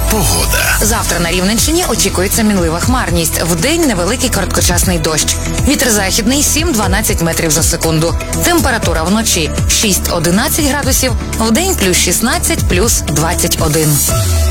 Погода. Завтра на Рівненщині очікується мінлива хмарність. Вдень невеликий короткочасний дощ. Вітер західний 7-12 метрів за секунду. Температура вночі 6-11 градусів, вдень плюс 16, плюс 21.